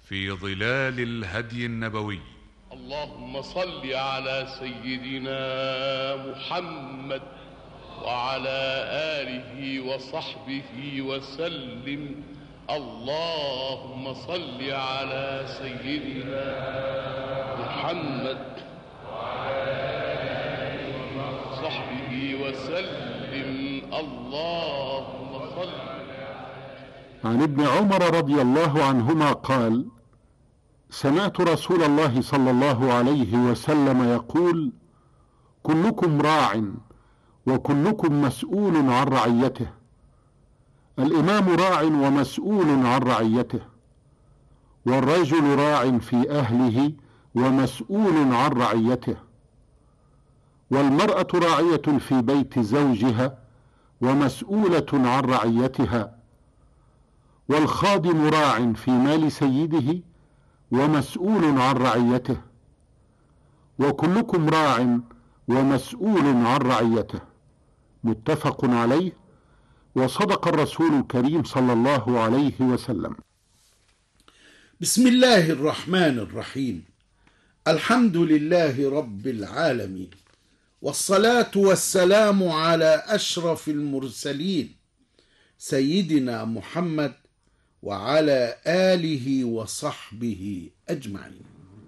في ظلال الهدي النبوي. اللهم صل على سيدنا محمد وعلى آله وصحبه وسلم. اللهم صل على سيدنا محمد وعلى آله وصحبه وسلم. اللهم صل. عن ابن عمر رضي الله عنهما قال: سمعت رسول الله صلى الله عليه وسلم يقول: كلكم راع وكلكم مسؤول عن رعيته. الإمام راع ومسؤول عن رعيته، والرجل راع في أهله ومسؤول عن رعيته، والمرأة راعية في بيت زوجها ومسؤولة عن رعيتها، والخادم راع في مال سيده ومسؤول عن رعيته، وكلكم راع ومسؤول عن رعيته. متفق عليه. وصدق الرسول الكريم صلى الله عليه وسلم. بسم الله الرحمن الرحيم. الحمد لله رب العالمين، والصلاة والسلام على أشرف المرسلين سيدنا محمد وعلى آله وصحبه أجمعين.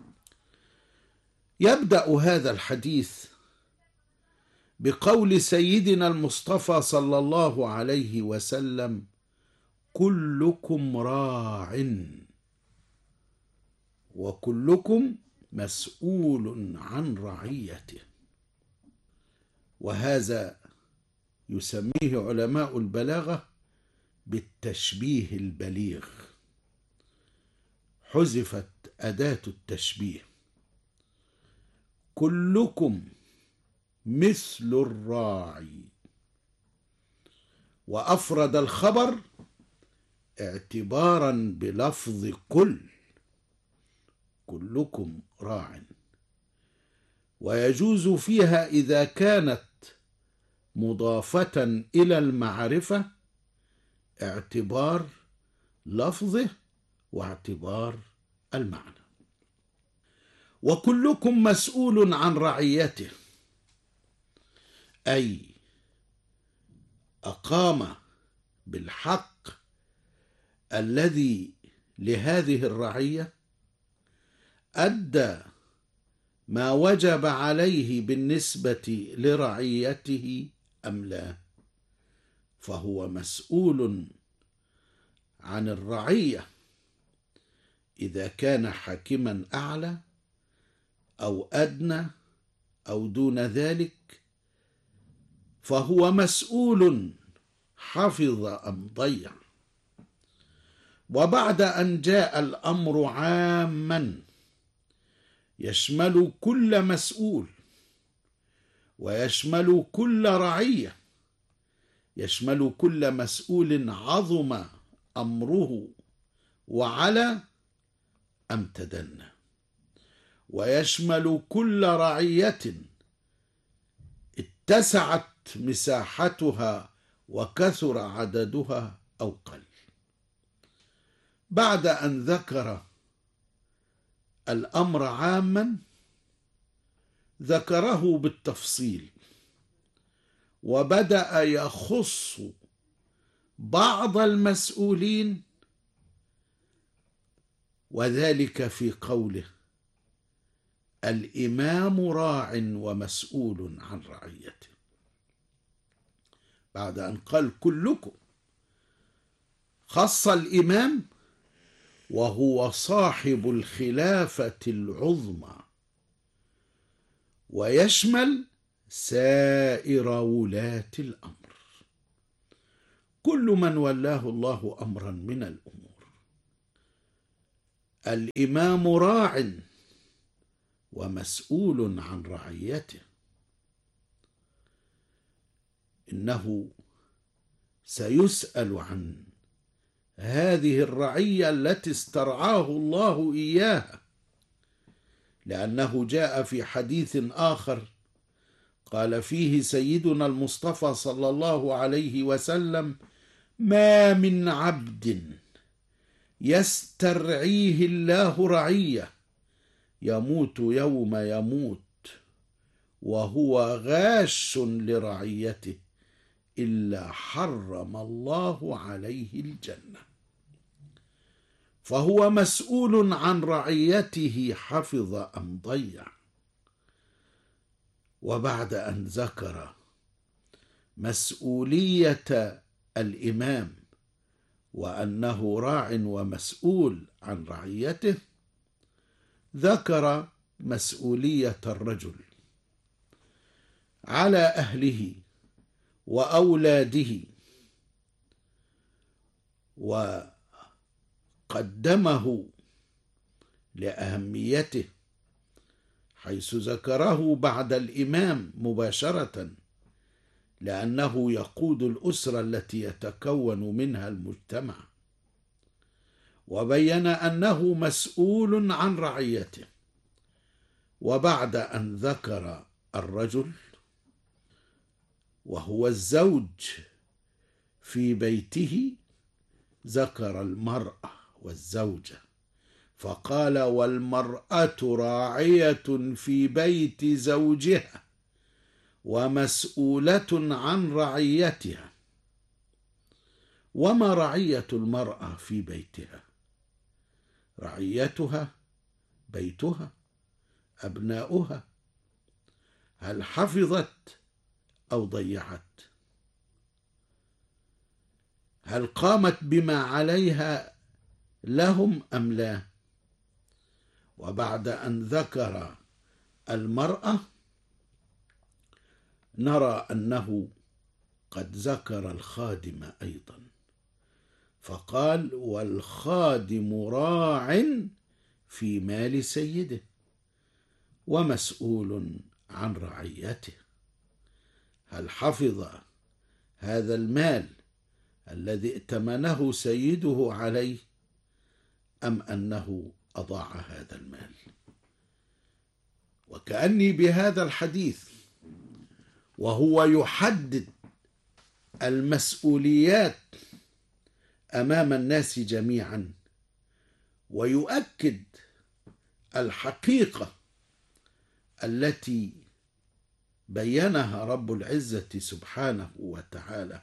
يبدأ هذا الحديث بقول سيدنا المصطفى صلى الله عليه وسلم: كلكم راع وكلكم مسؤول عن رعيته. وهذا يسميه علماء البلاغة بالتشبيه البليغ، حذفت أداة التشبيه. كلكم مثل الراعي، وأفرد الخبر اعتبارا بلفظ كلكم راع، ويجوز فيها إذا كانت مضافة إلى المعرفة اعتبار لفظه واعتبار المعنى. وكلكم مسؤول عن رعيته، أي أقام بالحق الذي لهذه الرعية، أدى ما وجب عليه بالنسبة لرعيته أم لا، فهو مسؤول عن الرعية إذا كان حاكما أعلى أو أدنى أو دون ذلك، فهو مسؤول حفظ أم ضيع. وبعد أن جاء الأمر عاما يشمل كل مسؤول ويشمل كل رعية، يشمل كل مسؤول عظم أمره وعلى أم تدنى، ويشمل كل رعية اتسعت مساحتها وكثر عددها أو قل. بعد أن ذكر الأمر عاما ذكره بالتفصيل، وبدأ يخص بعض المسؤولين، وذلك في قوله: الإمام راع ومسؤول عن رعيته. بعد أن قال كلكم، خص الإمام وهو صاحب الخلافة العظمى، ويشمل سائر ولاة الأمر، كل من ولاه الله أمرا من الأمور. الإمام راع ومسؤول عن رعيته، إنه سيسأل عن هذه الرعية التي استرعاه الله إياها، لأنه جاء في حديث آخر قال فيه سيدنا المصطفى صلى الله عليه وسلم: ما من عبد يسترعيه الله رعية يموت يوم يموت وهو غاش لرعيته إلا حرم الله عليه الجنة. فهو مسؤول عن رعيته حفظ أم ضيع. وبعد أن ذكر مسؤولية الإمام وأنه راع ومسؤول عن رعيته، ذكر مسؤولية الرجل على أهله وأولاده، وقدمه لأهميته حيث ذكره بعد الإمام مباشرة، لأنه يقود الأسرة التي يتكون منها المجتمع، وبين أنه مسؤول عن رعيته. وبعد أن ذكر الرجل وهو الزوج في بيته، ذكر المرأة والزوجة فقال: والمرأة راعية في بيت زوجها ومسؤولة عن رعيتها. وما رعية المرأة في بيتها؟ رعيتها بيتها، أبناؤها. هل حفظت أو ضيعت؟ هل قامت بما عليها لهم أم لا؟ وبعد أن ذكر المرأة، نرى أنه قد ذكر الخادم أيضا، فقال: والخادم راع في مال سيده ومسؤول عن رعيته. هل حفظ هذا المال الذي ائتمنه سيده عليه أم أنه أضاع هذا المال؟ وكأني بهذا الحديث وهو يحدد المسؤوليات أمام الناس جميعا، ويؤكد الحقيقة التي بينها رب العزة سبحانه وتعالى،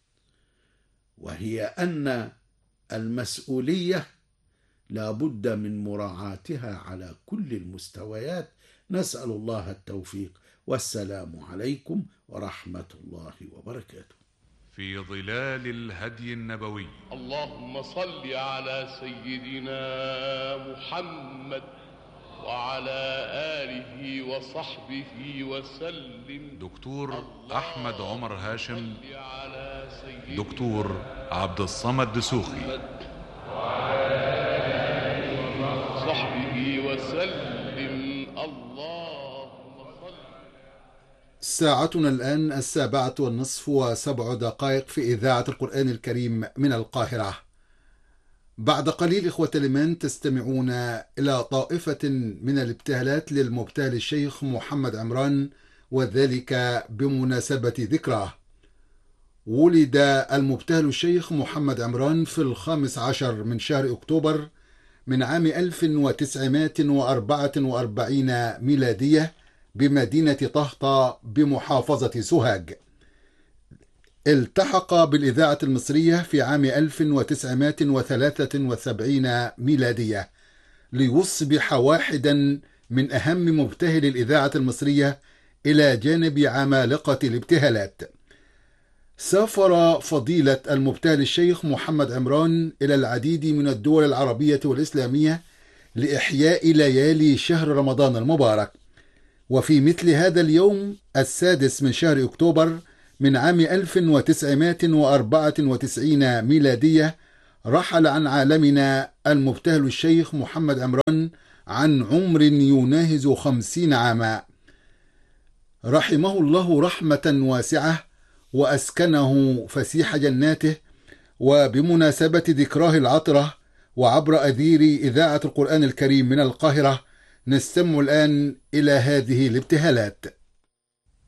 وهي أن المسؤولية لا بد من مراعاتها على كل المستويات. نسأل الله التوفيق، والسلام عليكم ورحمة الله وبركاته. في ظلال الهدي النبوي. اللهم صل على سيدنا محمد وعلى آله وصحبه وسلم. دكتور أحمد عمر هاشم، دكتور عبد الصمد دسوخي، صحبه وسلم. اللهم صل. ساعتنا الآن 7:07 في إذاعة القرآن الكريم من القاهرة. بعد قليل إخوة الإيمان تستمعون إلى طائفة من الابتهالات للمبتهل الشيخ محمد عمران، وذلك بمناسبة ذكراه. ولد المبتهل الشيخ محمد عمران في 15 من شهر أكتوبر من عام 1944 ميلادية بمدينة طهطا بمحافظة سوهاج. التحق بالإذاعة المصرية في عام 1973 ميلادية ليصبح واحدا من أهم مبتهل الإذاعة المصرية إلى جانب عمالقة الابتهالات. سافر فضيلة المبتهل الشيخ محمد عمران إلى العديد من الدول العربية والإسلامية لإحياء ليالي شهر رمضان المبارك. وفي مثل هذا اليوم 6 من شهر أكتوبر من عام 1994 ميلادية رحل عن عالمنا المبتهل الشيخ محمد عمران عن عمر يناهز 50 عاما، رحمه الله رحمة واسعة وأسكنه فسيح جناته. وبمناسبة ذكراه العطرة وعبر أثير إذاعة القرآن الكريم من القاهرة، نستمع الآن إلى هذه الابتهالات.